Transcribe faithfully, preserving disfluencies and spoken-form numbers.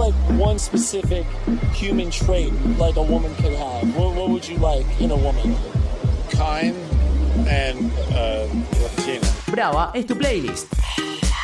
like one specific human trait like a woman could have? What, what would you like in a woman? Kind and uh, Latina. Brava es tu playlist.